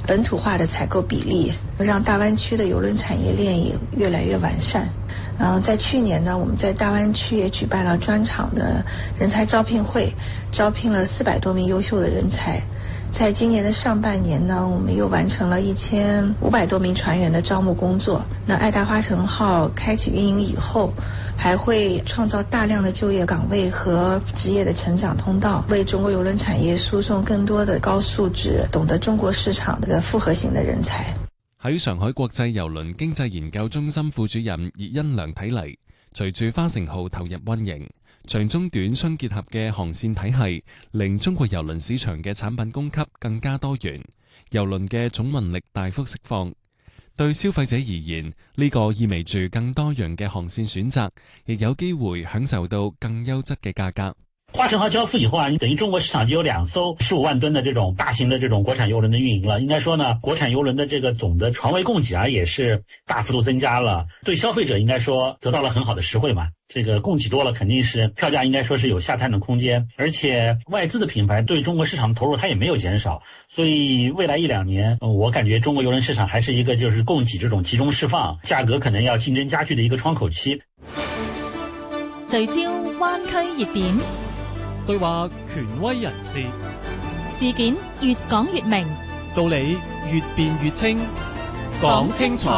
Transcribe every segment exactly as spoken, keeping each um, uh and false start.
本土化的采购比例，让大湾区的邮轮产业链也越来越完善。嗯，在去年呢，我们在大湾区也举办了专场的人才招聘会，招聘了四百多名优秀的人才。在今年的上半年呢，我们又完成了一千五百多名船员的招募工作。那爱达花城号开启运营以后，还会创造大量的就业岗位和职業的成長通道，為中國郵輪產業輸送更多的高素質、懂得中國市場的複合型的人才。 喺上海國際郵輪經濟研究中心副主任葉欣良睇嚟，隨住花城號投入運營，長中短相結合嘅航線體系，令中國郵輪市場嘅產品供給更加多元，郵輪嘅總運力大幅釋放。對消費者而言，呢個意味住更多樣嘅航線選擇，亦有機會享受到更優質嘅價格。 花城號交付以後啊，你等於中國市場就有兩艘十五萬噸的這種大型的這種國產郵輪的運營了。應該說呢，國產郵輪的這個總的船位供給啊，也是大幅度增加了。對消費者應該說得到了很好的實惠嘛。這個供給多了，肯定是票價應該說是有下探的空間。而且外資的品牌對中國市場投入它也沒有減少，所以未來一兩年，我感覺中國郵輪市場還是一個就是供給這種集中釋放，價格可能要競爭加劇的一個窗口期。 聚焦灣區熱點。 對話權威人士， 事件越講越明， 道理越辯越清，講清楚。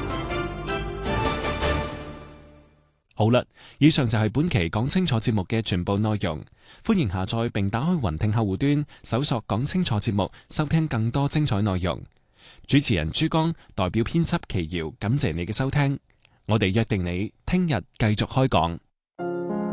好啦，以上就係本期講清楚節目嘅全部內容。歡迎下載並打開雲聽客戶端，搜索講清楚節目，收聽更多精彩內容。主持人朱江代表編輯祁瑤，感謝你嘅收聽。我哋約定你聽日繼續開講。